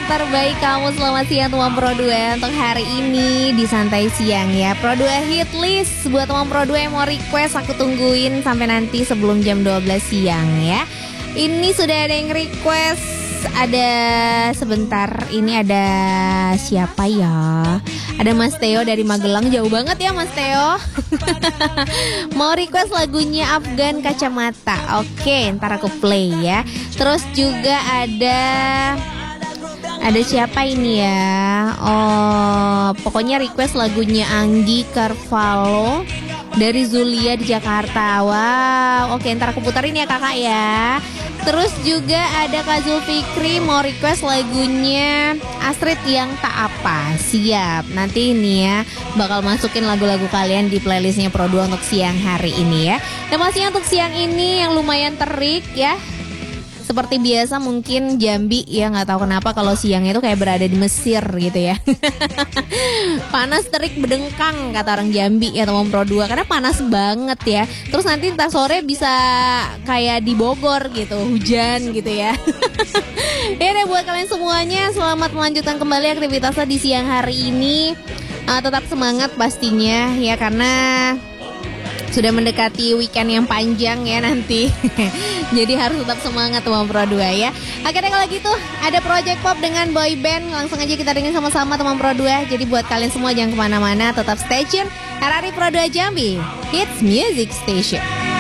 yang terbaik kamu. Selamat siang teman Pro 2 untuk hari ini di Santai Siang ya. Pro 2 hit list buat teman Pro 2 yang mau request, aku tungguin sampai nanti sebelum jam 12 siang ya. Ini sudah ada yang request. Ada sebentar, ini ada siapa ya? Ada Mas Theo dari Magelang, jauh banget ya Mas Theo. Mau request lagunya Afgan Kacamata. Oke, ntar aku play ya. Terus juga ada siapa ini ya? Oh, pokoknya request lagunya Anggi Carvalho dari Zulia di Jakarta. Wow, oke, ntar aku puterin ya kakak ya. Terus juga ada Kak Zulfikri mau request lagunya Astrid yang tak apa. Siap, nanti ini ya bakal masukin lagu-lagu kalian di playlistnya Pro 2 untuk siang hari ini ya. Dan pastinya untuk siang ini yang lumayan terik ya. Seperti biasa mungkin Jambi ya, nggak tahu kenapa kalau siangnya itu kayak berada di Mesir gitu ya. Panas terik bedengkang kata orang Jambi ya teman Pro 2, karena panas banget ya. Terus nanti ntar sore bisa kayak di Bogor gitu, hujan gitu ya. Ya deh, buat kalian semuanya selamat melanjutkan kembali aktivitasnya di siang hari ini. Tetap semangat pastinya ya, karena sudah mendekati weekend yang panjang ya nanti. Jadi harus tetap semangat teman Pro 2 ya. Akhirnya kalau gitu ada Project Pop dengan boy band. Langsung aja kita dengerin sama-sama teman Pro 2. Jadi buat kalian semua jangan kemana-mana, tetap stay tune RRI Pro 2 Jambi, Hits Music Station.